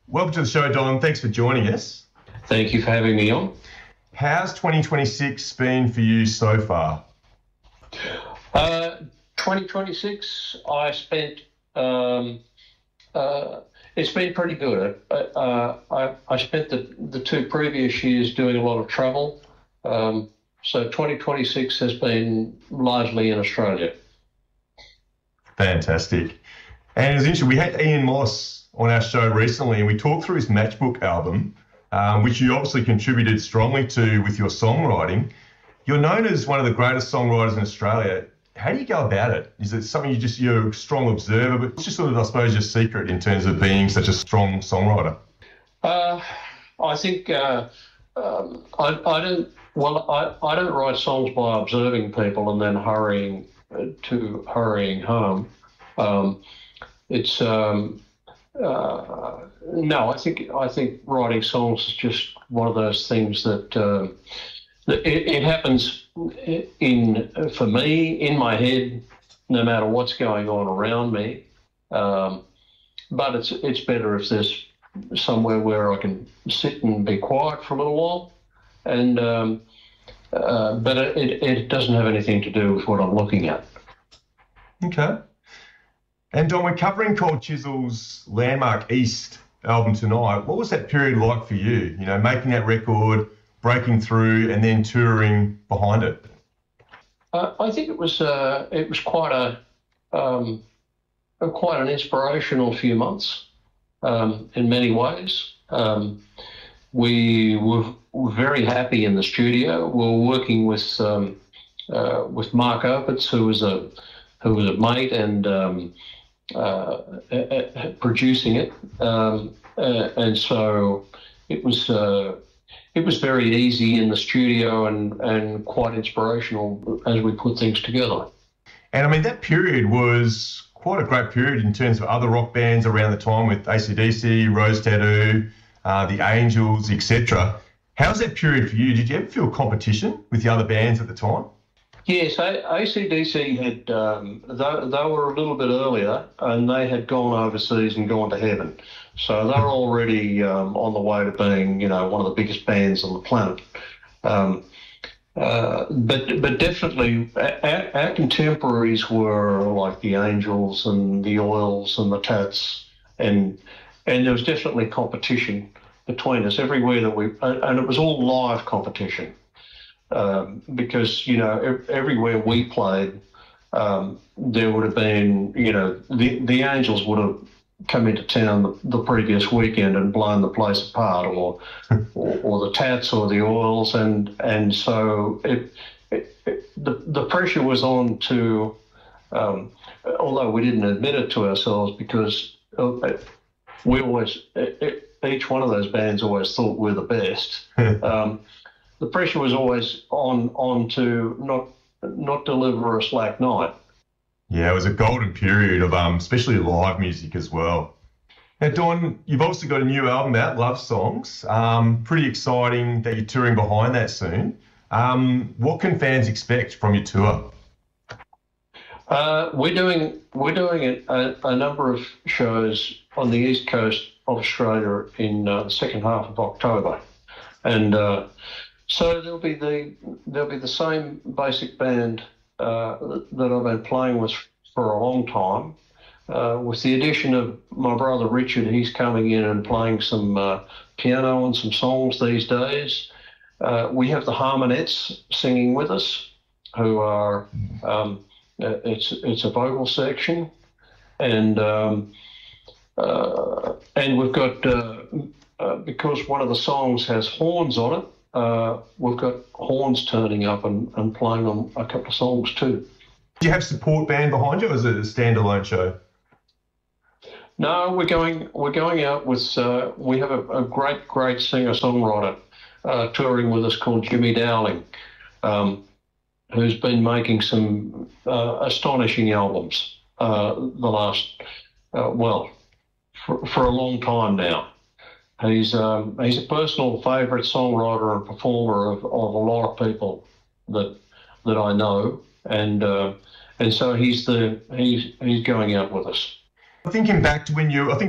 Welcome to the show, Don. Thanks for joining us. Thank you for having me on. How's 2026 been for you so far? 2026, I spent, it's been pretty good. I spent the two previous years doing a lot of travel. So 2026 has been largely in Australia. Fantastic. And it's interesting, we had Ian Moss on our show recently and we talked through his Matchbook album, which you obviously contributed strongly to with your songwriting. You're known as one of the greatest songwriters in Australia. How do you go about it? Is it something you're a strong observer, but it's just sort of, I suppose, your secret in terms of being such a strong songwriter? I think I don't. Well, I don't write songs by observing people and then hurrying home. It's no. I think writing songs is just one of those things that it happens for me in my head, no matter what's going on around me. But it's better if there's somewhere where I can sit and be quiet for a little while. And but it doesn't have anything to do with what I'm looking at. Okay. And Don, we're covering Cold Chisel's landmark East album tonight. What was that period like for you? You know, making that record, breaking through, and then touring behind it. I think it was quite an inspirational few months in many ways. We were very happy in the studio. We were working with Mark Opitz, who was a mate and producing it, and so it was very easy in the studio and quite inspirational as we put things together. And I mean, that period was quite a great period in terms of other rock bands around the time with AC/DC, Rose Tattoo, the Angels, etc. How's that period for you? Did you ever feel competition with the other bands at the time? Yes, AC/DC had, they were a little bit earlier and they had gone overseas and gone to heaven. So they were already on the way to being, one of the biggest bands on the planet. But definitely our contemporaries were like the Angels and the Oils and the Tats, and there was definitely competition between us everywhere and it was all live competition. Because everywhere we played, there would have been the Angels would have come into town the previous weekend and blown the place apart, or the Tats or the Oils, and so the pressure was on to, although we didn't admit it to ourselves because we always each one of those bands always thought we're the best. The pressure was always on to not deliver a slack night. Yeah, it was a golden period of especially live music as well. Now, Don, you've also got a new album out, Love Songs. Pretty exciting that you're touring behind that soon. What can fans expect from your tour? We're doing a number of shows on the east coast of Australia in the second half of October, and so there'll be the same basic band that I've been playing with for a long time, with the addition of my brother Richard. He's coming in and playing some piano and some songs these days. We have the Harmonettes singing with us, who are it's a vocal section, and we've got because one of the songs has horns on it. We've got horns turning up and playing on a couple of songs too. Do you have support band behind you, or is it a standalone show? No, we're going out with. We have a great singer-songwriter touring with us called Jimmy Dowling, who's been making some astonishing albums the last for a long time now. He's a personal favourite songwriter and performer of a lot of people that I know, and so he's going out with us. Thinking back to when I think